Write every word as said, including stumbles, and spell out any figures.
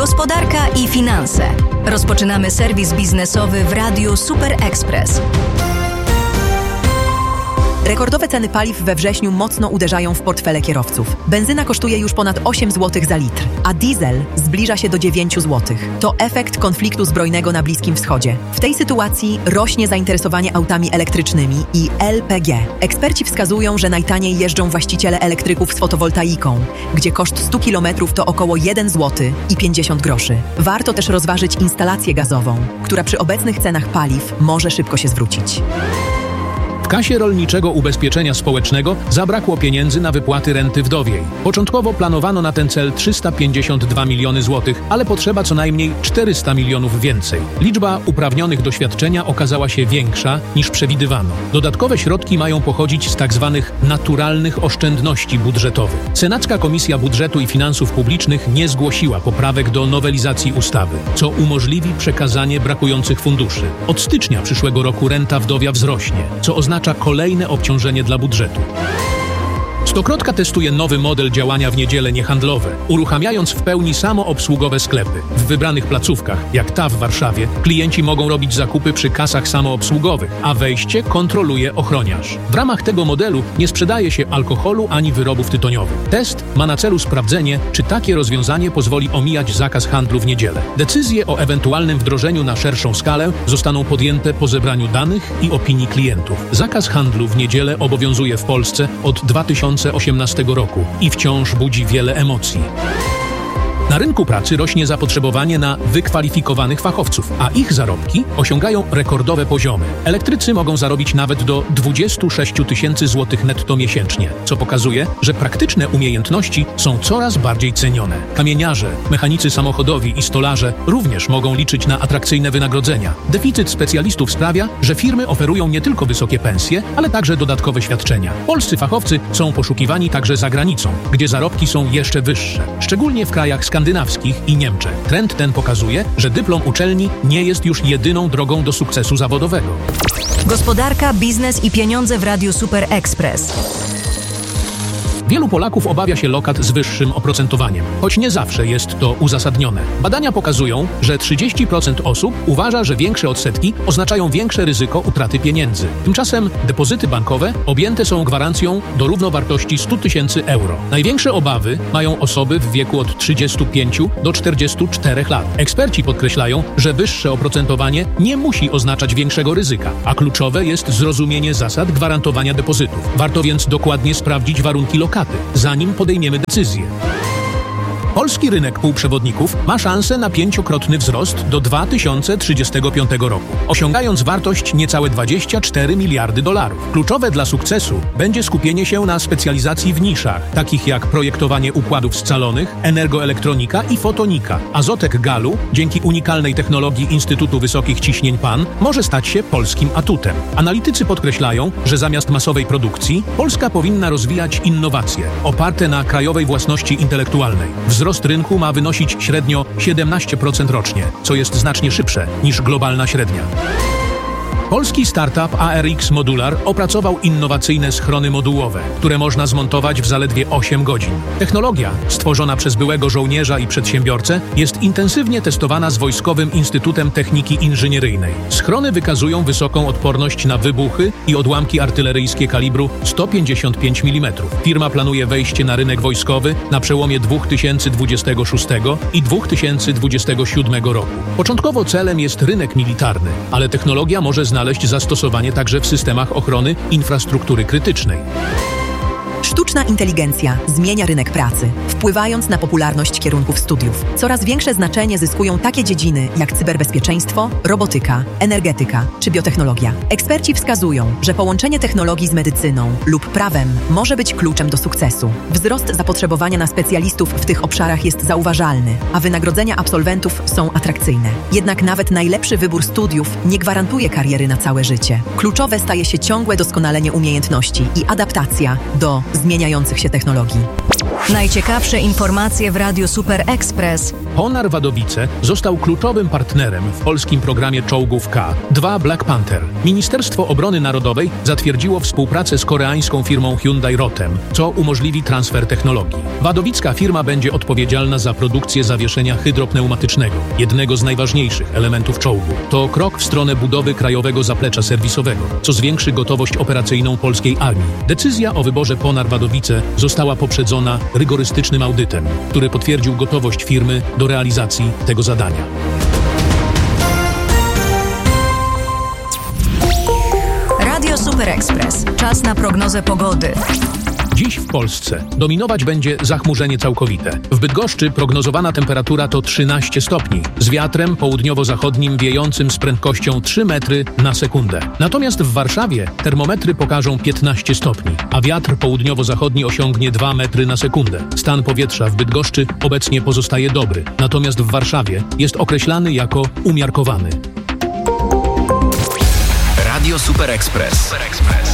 Gospodarka i finanse. Rozpoczynamy serwis biznesowy w Radiu Super Express. Rekordowe ceny paliw we wrześniu mocno uderzają w portfele kierowców. Benzyna kosztuje już ponad osiem złotych za litr, a diesel zbliża się do dziewięć złotych. To efekt konfliktu zbrojnego na Bliskim Wschodzie. W tej sytuacji rośnie zainteresowanie autami elektrycznymi i L P G. Eksperci wskazują, że najtaniej jeżdżą właściciele elektryków z fotowoltaiką, gdzie koszt stu kilometrów to około jeden złoty i pięćdziesiąt groszy. Warto też rozważyć instalację gazową, która przy obecnych cenach paliw może szybko się zwrócić. W kasie Rolniczego Ubezpieczenia Społecznego zabrakło pieniędzy na wypłaty renty wdowiej. Początkowo planowano na ten cel trzysta pięćdziesiąt dwa miliony złotych, ale potrzeba co najmniej czterysta milionów więcej. Liczba uprawnionych do świadczenia okazała się większa niż przewidywano. Dodatkowe środki mają pochodzić z tzw. naturalnych oszczędności budżetowych. Senacka Komisja Budżetu i Finansów Publicznych nie zgłosiła poprawek do nowelizacji ustawy, co umożliwi przekazanie brakujących funduszy. Od stycznia przyszłego roku renta wdowia wzrośnie, co oznacza kolejne obciążenie dla budżetu. Stokrotka testuje nowy model działania w niedziele niehandlowe, uruchamiając w pełni samoobsługowe sklepy. W wybranych placówkach, jak ta w Warszawie, klienci mogą robić zakupy przy kasach samoobsługowych, a wejście kontroluje ochroniarz. W ramach tego modelu nie sprzedaje się alkoholu ani wyrobów tytoniowych. Test ma na celu sprawdzenie, czy takie rozwiązanie pozwoli omijać zakaz handlu w niedzielę. Decyzje o ewentualnym wdrożeniu na szerszą skalę zostaną podjęte po zebraniu danych i opinii klientów. Zakaz handlu w niedzielę obowiązuje w Polsce od dwa tysiące osiemnastego roku i wciąż budzi wiele emocji. Na rynku pracy rośnie zapotrzebowanie na wykwalifikowanych fachowców, a ich zarobki osiągają rekordowe poziomy. Elektrycy mogą zarobić nawet do dwadzieścia sześć tysięcy złotych netto miesięcznie, co pokazuje, że praktyczne umiejętności są coraz bardziej cenione. Kamieniarze, mechanicy samochodowi i stolarze również mogą liczyć na atrakcyjne wynagrodzenia. Deficyt specjalistów sprawia, że firmy oferują nie tylko wysokie pensje, ale także dodatkowe świadczenia. Polscy fachowcy są poszukiwani także za granicą, gdzie zarobki są jeszcze wyższe, szczególnie w krajach skandynawskich i Niemczech. Trend ten pokazuje, że dyplom uczelni nie jest już jedyną drogą do sukcesu zawodowego. Gospodarka, biznes i pieniądze w Radiu Super Express. Wielu Polaków obawia się lokat z wyższym oprocentowaniem, choć nie zawsze jest to uzasadnione. Badania pokazują, że trzydzieści procent osób uważa, że większe odsetki oznaczają większe ryzyko utraty pieniędzy. Tymczasem depozyty bankowe objęte są gwarancją do równowartości stu tysięcy euro. Największe obawy mają osoby w wieku od trzydziestu pięciu do czterdziestu czterech lat. Eksperci podkreślają, że wyższe oprocentowanie nie musi oznaczać większego ryzyka, a kluczowe jest zrozumienie zasad gwarantowania depozytów. Warto więc dokładnie sprawdzić warunki lokaty, zanim podejmiemy decyzję. Polski rynek półprzewodników ma szansę na pięciokrotny wzrost do dwa tysiące trzydziestego piątego roku, osiągając wartość niecałe dwadzieścia cztery miliardy dolarów. Kluczowe dla sukcesu będzie skupienie się na specjalizacji w niszach, takich jak projektowanie układów scalonych, energoelektronika i fotonika. Azotek Galu, dzięki unikalnej technologii Instytutu Wysokich Ciśnień P A N, może stać się polskim atutem. Analitycy podkreślają, że zamiast masowej produkcji, Polska powinna rozwijać innowacje oparte na krajowej własności intelektualnej. Wzrost rynku ma wynosić średnio siedemnaście procent rocznie, co jest znacznie szybsze niż globalna średnia. Polski startup A R X Modular opracował innowacyjne schrony modułowe, które można zmontować w zaledwie osiem godzin. Technologia, stworzona przez byłego żołnierza i przedsiębiorcę, jest intensywnie testowana z Wojskowym Instytutem Techniki Inżynieryjnej. Schrony wykazują wysoką odporność na wybuchy i odłamki artyleryjskie kalibru sto pięćdziesiąt pięć milimetrów. Firma planuje wejście na rynek wojskowy na przełomie dwa tysiące dwudziestego szóstego i dwa tysiące dwudziestego siódmego roku. Początkowo celem jest rynek militarny, ale technologia może znaleźć znaleźć zastosowanie także w systemach ochrony infrastruktury krytycznej. Sztuczna inteligencja zmienia rynek pracy, wpływając na popularność kierunków studiów. Coraz większe znaczenie zyskują takie dziedziny jak cyberbezpieczeństwo, robotyka, energetyka czy biotechnologia. Eksperci wskazują, że połączenie technologii z medycyną lub prawem może być kluczem do sukcesu. Wzrost zapotrzebowania na specjalistów w tych obszarach jest zauważalny, a wynagrodzenia absolwentów są atrakcyjne. Jednak nawet najlepszy wybór studiów nie gwarantuje kariery na całe życie. Kluczowe staje się ciągłe doskonalenie umiejętności i adaptacja do zmieniających zmieniających się technologii. Najciekawsze informacje w Radiu Super Express. Ponar Wadowice został kluczowym partnerem w polskim programie czołgów K dwa Black Panther. Ministerstwo Obrony Narodowej zatwierdziło współpracę z koreańską firmą Hyundai Rotem, co umożliwi transfer technologii. Wadowicka firma będzie odpowiedzialna za produkcję zawieszenia hydropneumatycznego, jednego z najważniejszych elementów czołgu. To krok w stronę budowy krajowego zaplecza serwisowego, co zwiększy gotowość operacyjną polskiej armii. Decyzja o wyborze Ponar Wadowice została poprzedzona rygorystycznym audytem, który potwierdził gotowość firmy do realizacji tego zadania. Radio Super Express. Czas na prognozę pogody. Dziś w Polsce dominować będzie zachmurzenie całkowite. W Bydgoszczy prognozowana temperatura to trzynaście stopni, z wiatrem południowo-zachodnim wiejącym z prędkością trzy metry na sekundę. Natomiast w Warszawie termometry pokażą piętnaście stopni, a wiatr południowo-zachodni osiągnie dwa metry na sekundę. Stan powietrza w Bydgoszczy obecnie pozostaje dobry, natomiast w Warszawie jest określany jako umiarkowany. Radio Super Express.